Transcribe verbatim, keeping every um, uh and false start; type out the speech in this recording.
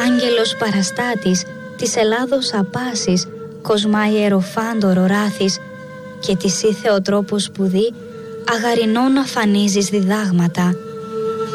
άγγελος παραστάτης, της Ελλάδος απάσης, κοσμά ιεροφάντορο ράθης, και της ή Θεοτρόπος σπουδή, αγαρινών αφανίζεις διδάγματα.